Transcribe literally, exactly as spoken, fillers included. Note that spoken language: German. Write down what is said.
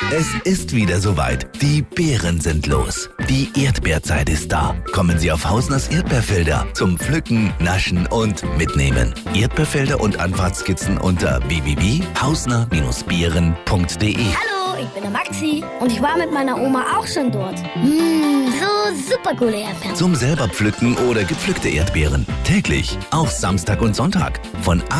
Es ist wieder soweit. Die Beeren sind los. Die Erdbeerzeit ist da. Kommen Sie auf Hausners Erdbeerfelder zum Pflücken, Naschen und Mitnehmen. Erdbeerfelder und Anfahrtskizzen unter w w w punkt hausner Bindestrich beeren punkt de. Hallo, ich bin der Maxi und ich war mit meiner Oma auch schon dort. Mmh, so super coole Erdbeeren. Zum selber pflücken oder gepflückte Erdbeeren. Täglich, auch Samstag und Sonntag. Von